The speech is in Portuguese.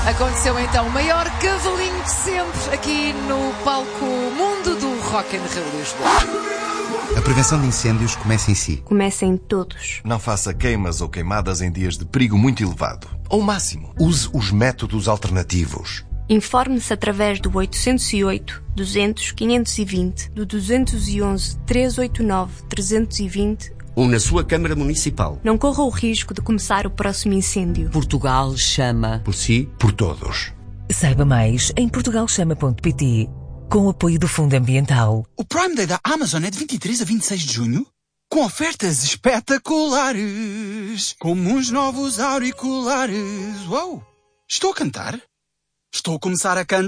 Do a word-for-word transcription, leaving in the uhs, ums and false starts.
Aconteceu então o maior cavalinho de sempre aqui no palco Mundo do Rock in Rio Lisboa. A prevenção de incêndios começa em si. Comecem todos. Não faça queimas ou queimadas em dias de perigo muito elevado. Ao máximo. Use os métodos alternativos. Informe-se através do oitocentos e oito, duzentos, quinhentos e vinte, do duzentos e onze, trezentos e oitenta e nove, trezentos e vinte ou na sua Câmara Municipal. Não corra o risco de começar o próximo incêndio. Portugal chama. Por si, por todos. Saiba mais em portugal chama ponto pt, com o apoio do Fundo Ambiental. O Prime Day da Amazon é de vinte e três a vinte e seis de junho, com ofertas espetaculares, como uns novos auriculares. Uau! Estou a cantar? Estou a começar a cantar.